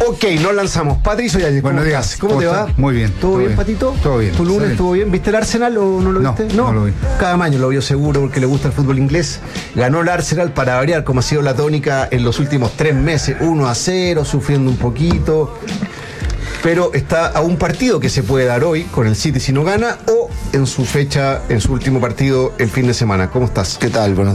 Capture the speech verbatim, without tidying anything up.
Ok, nos lanzamos. Patricio Yáñez, Buenos días. ¿Cómo, ¿Cómo te va? Muy bien. ¿Todo, todo bien, bien, Patito? Todo bien. ¿Tu lunes estuvo bien? ¿Viste el Arsenal o no lo no, viste? No, no lo vi. Cada maño lo vio seguro porque le gusta el fútbol inglés. Ganó el Arsenal para variar, como ha sido la tónica en los últimos tres meses. uno a cero, sufriendo un poquito. Pero está a un partido que se puede dar hoy con el City si no gana, o en su fecha, en su último partido el fin de semana. ¿Cómo estás? ¿Qué tal? Buenos